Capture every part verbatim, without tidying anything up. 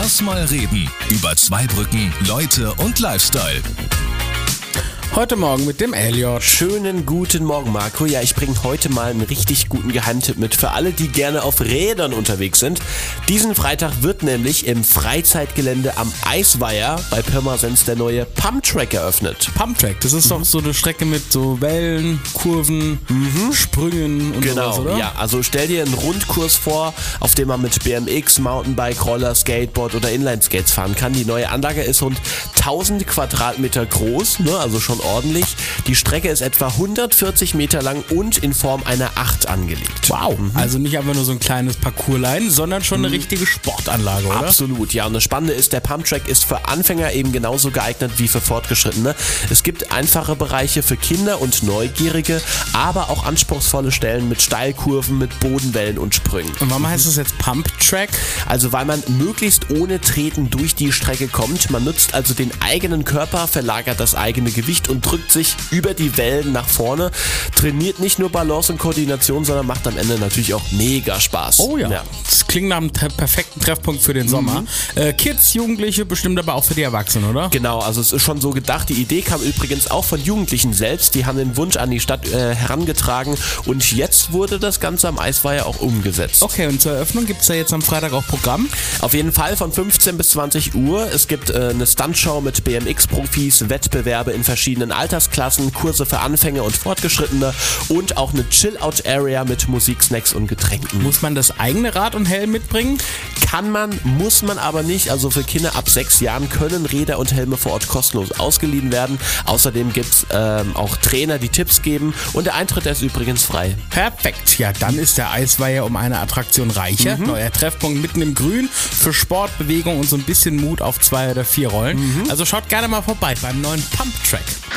Lass mal reden über Zweibrücken, Leute und Lifestyle. Heute Morgen mit dem Elliot. Schönen guten Morgen, Marco. Ja, ich bringe heute mal einen richtig guten Geheimtipp mit für alle, die gerne auf Rädern unterwegs sind. Diesen Freitag wird nämlich im Freizeitgelände am Eisweiher bei Pirmasens der neue Pumptrack eröffnet. Pumptrack, das ist mhm. doch so eine Strecke mit so Wellen, Kurven, mhm. Sprüngen und genau, sowas, oder? Ja, also stell dir einen Rundkurs vor, auf dem man mit B M X, Mountainbike, Roller, Skateboard oder Inlineskates fahren kann. Die neue Anlage ist rund tausend Quadratmeter groß, ne, also schon ordentlich. Die Strecke ist etwa hundertvierzig Meter lang und in Form einer Acht angelegt. Wow, mhm. also nicht einfach nur so ein kleines Parcourslein, sondern schon eine mhm. richtige Sportanlage, oder? Absolut, ja. Und das Spannende ist, der Pumptrack ist für Anfänger eben genauso geeignet wie für Fortgeschrittene. Es gibt einfache Bereiche für Kinder und Neugierige, aber auch anspruchsvolle Stellen mit Steilkurven, mit Bodenwellen und Sprüngen. Und warum heißt es jetzt Pumptrack? Also weil man möglichst ohne Treten durch die Strecke kommt. Man nutzt also den eigenen Körper, verlagert das eigene Gewicht und drückt sich über die Wellen nach vorne. Trainiert nicht nur Balance und Koordination, sondern macht am Ende natürlich auch mega Spaß. Oh ja, ja. Das klingt nach einem te- perfekten Treffpunkt für den Sommer. Mhm. Äh, Kids, Jugendliche, bestimmt aber auch für die Erwachsenen, oder? Genau, also es ist schon so gedacht. Die Idee kam übrigens auch von Jugendlichen selbst. Die haben den Wunsch an die Stadt äh, herangetragen und jetzt wurde das Ganze am Eisweiher auch umgesetzt. Okay, und zur Eröffnung gibt es da jetzt am Freitag auch Programm? Auf jeden Fall von fünfzehn bis zwanzig Uhr. Es gibt äh, eine Stuntshow mit B M X-Profis, Wettbewerbe in verschiedenen Altersklassen, Kurse für Anfänger und Fortgeschrittene und auch eine Chill-Out-Area mit Musik, Snacks und Getränken. Muss man das eigene Rad und Helm mitbringen? Kann man, muss man aber nicht. Also für Kinder ab sechs Jahren können Räder und Helme vor Ort kostenlos ausgeliehen werden. Außerdem gibt es ähm, auch Trainer, die Tipps geben und der Eintritt ist übrigens frei. Perfekt, ja dann ist der Eisweiher um eine Attraktion reicher. Mhm. Neuer Treffpunkt mitten im Grün für Sport, Bewegung und so ein bisschen Mut auf zwei oder vier Rollen. Mhm. Also schaut gerne mal vorbei beim neuen Pumptrack.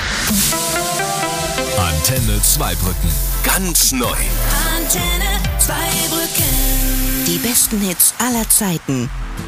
Antenne Zweibrücken. Ganz neu. Antenne Zweibrücken. Die besten Hits aller Zeiten.